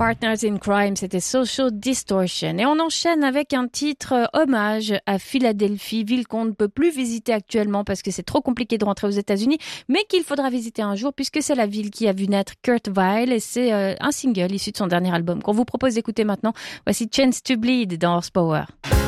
Partners in Crime, c'était Social Distortion. Et on enchaîne avec un titre hommage à Philadelphie, ville qu'on ne peut plus visiter actuellement parce que c'est trop compliqué de rentrer aux États-Unis, mais qu'il faudra visiter un jour puisque c'est la ville qui a vu naître Kurt Weill et c'est un single issu de son dernier album qu'on vous propose d'écouter maintenant. Voici Chance to Bleed dans Horsepower.